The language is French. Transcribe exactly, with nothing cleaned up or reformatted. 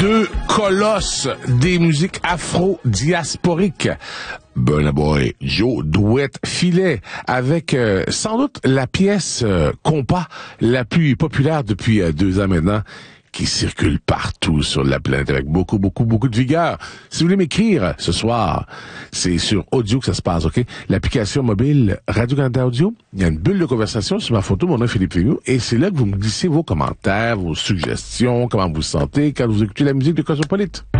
deux colosses des musiques afro-diasporiques. Burna Boy, Joe Douette Filet, avec euh, sans doute la pièce euh, compas la plus populaire depuis euh, deux ans maintenant, qui circule partout sur la planète avec beaucoup, beaucoup, beaucoup de vigueur. Si vous voulez m'écrire ce soir, c'est sur audio que ça se passe, OK? L'application mobile Radio-Canada Audio, il y a une bulle de conversation sur ma photo, mon nom est Philippe Fénoux, et c'est là que vous me glissez vos commentaires, vos suggestions, comment vous vous sentez quand vous écoutez la musique de Cosmopolite.